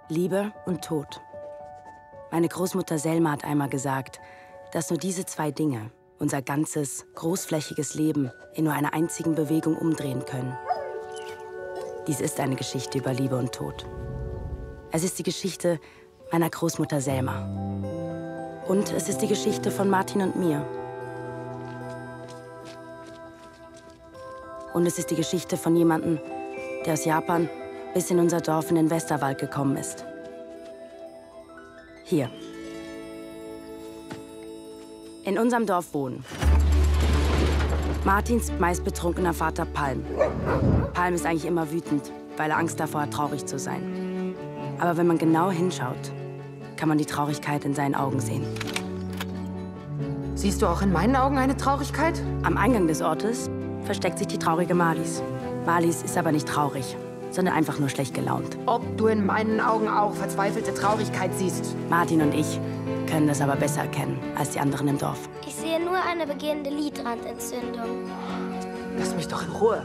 Liebe und Tod. Meine Großmutter Selma hat einmal gesagt, dass nur diese zwei Dinge unser ganzes, großflächiges Leben in nur einer einzigen Bewegung umdrehen können. Dies ist eine Geschichte über Liebe und Tod. Es ist die Geschichte meiner Großmutter Selma. Und es ist die Geschichte von Martin und mir. Und es ist die Geschichte von jemandem, der aus Japan bis in unser Dorf in den Westerwald gekommen ist. Hier. In unserem Dorf wohnen Martins meist betrunkener Vater Palm. Palm ist eigentlich immer wütend, weil er Angst davor hat, traurig zu sein. Aber wenn man genau hinschaut, kann man die Traurigkeit in seinen Augen sehen. Siehst du auch in meinen Augen eine Traurigkeit? Am Eingang des Ortes versteckt sich die traurige Marlies. Marlies ist aber nicht traurig, sondern einfach nur schlecht gelaunt. Ob du in meinen Augen auch verzweifelte Traurigkeit siehst? Martin und ich können das aber besser erkennen als die anderen im Dorf. Ich sehe nur eine beginnende Lidrandentzündung. Lass mich doch in Ruhe.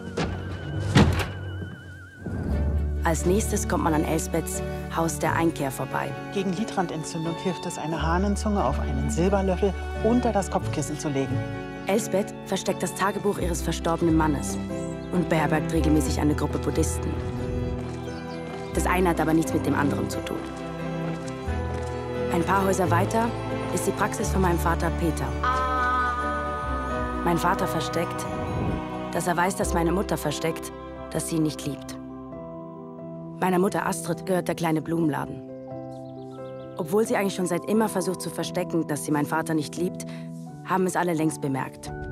Als nächstes kommt man an Elsbeths Haus der Einkehr vorbei. Gegen Lidrandentzündung hilft es, eine Hahnenzunge auf einen Silberlöffel unter das Kopfkissen zu legen. Elsbeth versteckt das Tagebuch ihres verstorbenen Mannes und beherbergt regelmäßig eine Gruppe Buddhisten. Das eine hat aber nichts mit dem anderen zu tun. Ein paar Häuser weiter ist die Praxis von meinem Vater Peter. Mein Vater versteckt, dass er weiß, dass meine Mutter versteckt, dass sie ihn nicht liebt. Meiner Mutter Astrid gehört der kleine Blumenladen. Obwohl sie eigentlich schon seit immer versucht zu verstecken, dass sie meinen Vater nicht liebt, haben es alle längst bemerkt.